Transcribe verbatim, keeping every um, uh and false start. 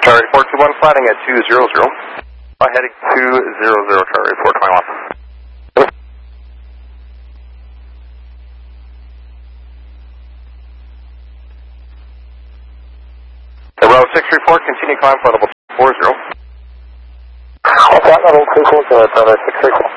Charlie four two one flatting at two zero zero. Uh, heading two zero zero, Charlie four twenty one. The route six three four, continue climb for level four zero. Okay, level two four zero, six three four.